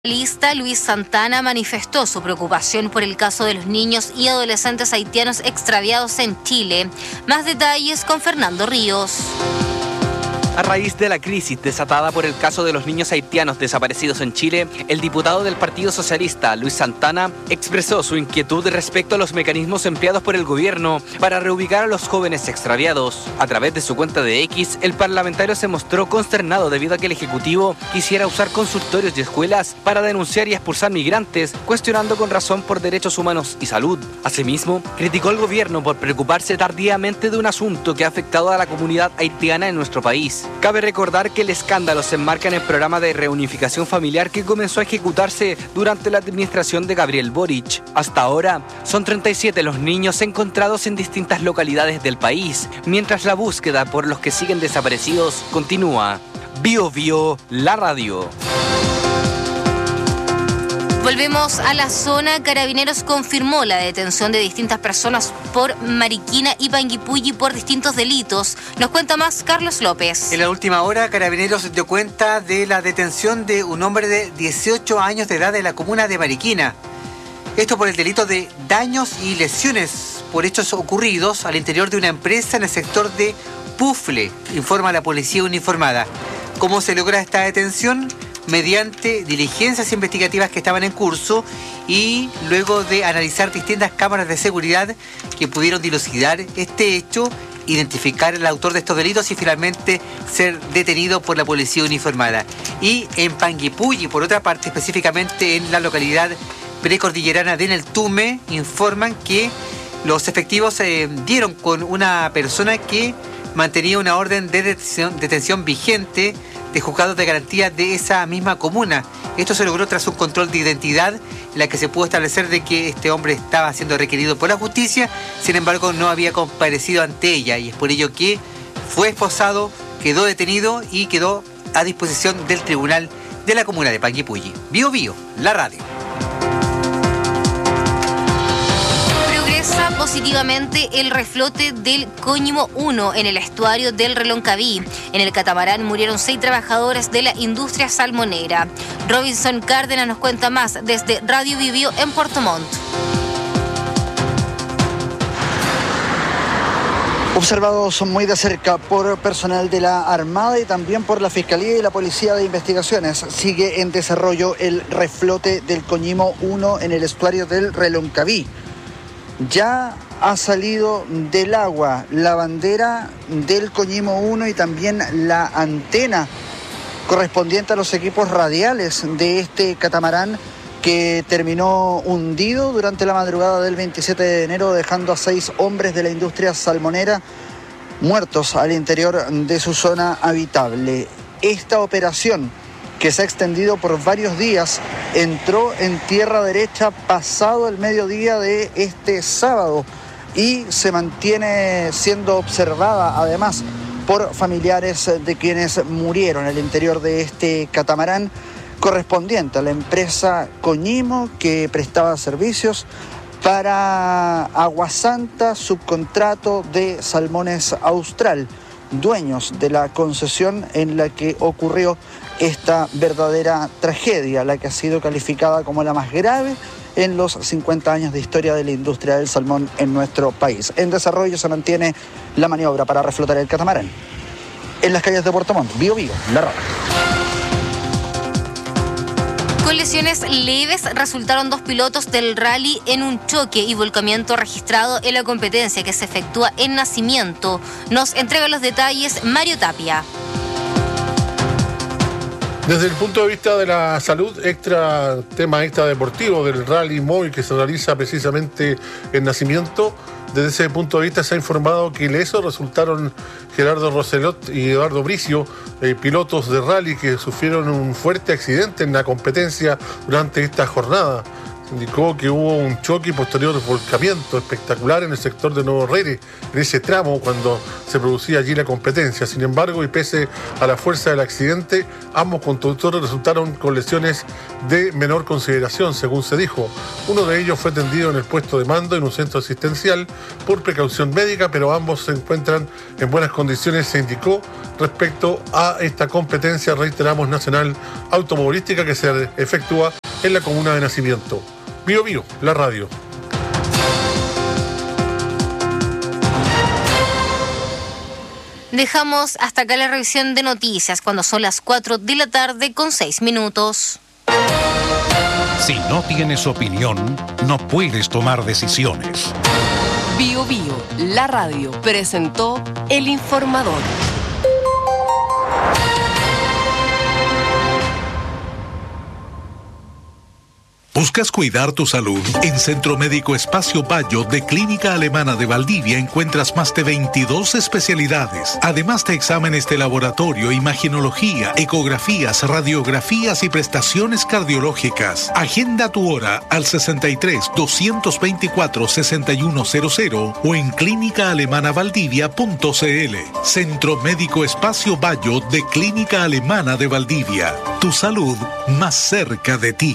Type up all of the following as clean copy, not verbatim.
Lista Luis Santana manifestó su preocupación por el caso de los niños y adolescentes haitianos extraviados en Chile. Más detalles con Fernando Ríos. A raíz de la crisis desatada por el caso de los niños haitianos desaparecidos en Chile, el diputado del Partido Socialista, Luis Santana, expresó su inquietud respecto a los mecanismos empleados por el gobierno para reubicar a los jóvenes extraviados. A través de su cuenta de X, el parlamentario se mostró consternado debido a que el Ejecutivo quisiera usar consultorios y escuelas para denunciar y expulsar migrantes, cuestionando con razón por derechos humanos y salud. Asimismo, criticó al gobierno por preocuparse tardíamente de un asunto que ha afectado a la comunidad haitiana en nuestro país. Cabe recordar que el escándalo se enmarca en el programa de reunificación familiar que comenzó a ejecutarse durante la administración de Gabriel Boric. Hasta ahora, son 37 los niños encontrados en distintas localidades del país, mientras la búsqueda por los que siguen desaparecidos continúa. Bio Bio, la radio. Volvemos a la zona. Carabineros confirmó la detención de distintas personas por Mariquina y Panguipulli por distintos delitos. Nos cuenta más Carlos López. En la última hora, Carabineros dio cuenta de la detención de un hombre de 18 años de edad de la comuna de Mariquina. Esto por el delito de daños y lesiones por hechos ocurridos al interior de una empresa en el sector de Pufle, informa la policía uniformada. ¿Cómo se logra esta detención? Mediante diligencias investigativas que estaban en curso y luego de analizar distintas cámaras de seguridad que pudieron dilucidar este hecho, identificar al autor de estos delitos y finalmente ser detenido por la policía uniformada. Y en Panguipulli, por otra parte, específicamente en la localidad precordillerana de Neltume, informan que los efectivos dieron con una persona que mantenía una orden de detención vigente de juzgados de garantía de esa misma comuna. Esto se logró tras un control de identidad en la que se pudo establecer de que este hombre estaba siendo requerido por la justicia, sin embargo no había comparecido ante ella y es por ello que fue esposado, quedó detenido y quedó a disposición del tribunal de la comuna de Panguipulli. Bio Bio, la radio. Positivamente el reflote del Coñimo 1 en el estuario del Reloncaví. En el catamarán murieron 6 trabajadores de la industria salmonera. Robinson Cárdenas nos cuenta más desde Radio Bio en Puerto Montt. Observados muy de cerca por personal de la Armada y también por la Fiscalía y la Policía de Investigaciones. Sigue en desarrollo el reflote del Coñimo 1 en el estuario del Reloncaví. Ya ha salido del agua la bandera del Coñimo 1 y también la antena correspondiente a los equipos radiales de este catamarán que terminó hundido durante la madrugada del 27 de enero, dejando a 6 hombres de la industria salmonera muertos al interior de su zona habitable. Esta operación, que se ha extendido por varios días, entró en tierra derecha pasado el mediodía de este sábado y se mantiene siendo observada además por familiares de quienes murieron al interior de este catamarán correspondiente a la empresa Coñimo, que prestaba servicios para Aguasanta, subcontrato de Salmones Austral, dueños de la concesión en la que ocurrió esta verdadera tragedia, la que ha sido calificada como la más grave en los 50 años de historia de la industria del salmón en nuestro país. En desarrollo se mantiene la maniobra para reflotar el catamarán. En las calles de Puerto Montt, Bio Bio, la radio. Con lesiones leves resultaron 2 pilotos del rally en un choque y volcamiento registrado en la competencia que se efectúa en Nacimiento. Nos entrega los detalles Mario Tapia. Desde el punto de vista de la salud, tema extra deportivo del rally móvil que se realiza precisamente en Nacimiento, desde ese punto de vista se ha informado que ilesos resultaron Gerardo Roselot y Eduardo Bricio, pilotos de rally que sufrieron un fuerte accidente en la competencia durante esta jornada. Se indicó que hubo un choque y posterior volcamiento espectacular en el sector de Nuevo Reyes, en ese tramo cuando se producía allí la competencia. Sin embargo, y pese a la fuerza del accidente, ambos conductores resultaron con lesiones de menor consideración, según se dijo. Uno de ellos fue atendido en el puesto de mando en un centro asistencial por precaución médica, pero ambos se encuentran en buenas condiciones, se indicó, respecto a esta competencia, reiteramos, nacional automovilística que se efectúa en la comuna de Nacimiento. Bio Bio, la radio. Dejamos hasta acá la revisión de noticias cuando son las 4 de la tarde con 6 minutos. Si no tienes opinión, no puedes tomar decisiones. Bio Bio, la radio, presentó El Informador. ¿Buscas cuidar tu salud? En Centro Médico Espacio Bayo de Clínica Alemana de Valdivia encuentras más de 22 especialidades, además de exámenes de laboratorio, imaginología, ecografías, radiografías y prestaciones cardiológicas. Agenda tu hora al 63-224-6100 o en clínicaalemanaValdivia.cl. Centro Médico Espacio Bayo de Clínica Alemana de Valdivia. Tu salud más cerca de ti.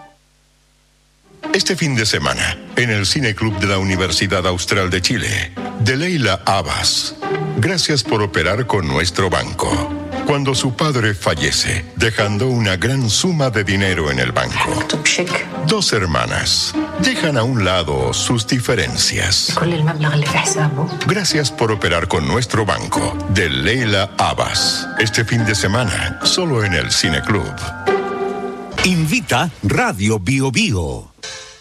Este fin de semana, en el Cine Club de la Universidad Austral de Chile, de Leila Abbas. Gracias por operar con nuestro banco. Cuando su padre fallece, dejando una gran suma de dinero en el banco. Dos hermanas dejan a un lado sus diferencias. Gracias por operar con nuestro banco, de Leila Abbas. Este fin de semana, solo en el Cine Club. Invita Radio Bio Bio.